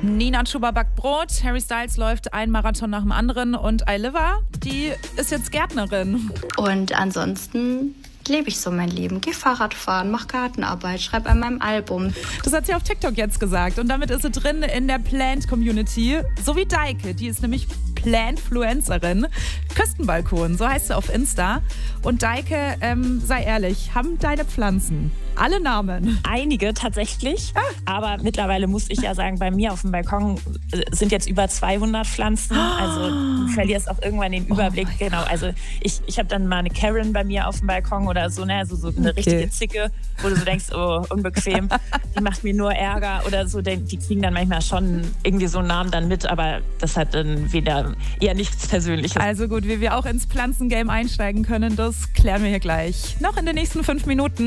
Nina Chuba backt Brot, Harry Styles läuft einen Marathon nach dem anderen und Ailiva, die ist jetzt Gärtnerin. Und ansonsten lebe ich so mein Leben. Geh Fahrrad fahren, mach Gartenarbeit, schreib an meinem Album. Das hat sie auf TikTok jetzt gesagt und damit ist sie drin in der Plant-Community. So wie Deike, die ist nämlich Plantfluencerin. Küstenbalkon, so heißt sie auf Insta. Und Deike, sei ehrlich, haben deine Pflanzen alle Namen? Einige tatsächlich, aber mittlerweile muss ich ja sagen, bei mir auf dem Balkon sind jetzt über 200 Pflanzen, also du verlierst auch irgendwann den Überblick. Genau, also ich habe dann mal eine Karen bei mir auf dem Balkon oder so, ne, also so eine richtige Zicke, wo du so denkst, oh, unbequem, die macht mir nur Ärger oder so, die kriegen dann manchmal schon irgendwie so einen Namen dann mit, aber das hat dann eher nichts Persönliches. Also gut, wie wir auch ins Pflanzengame einsteigen können, das klären wir hier gleich. Noch in den nächsten 5 Minuten.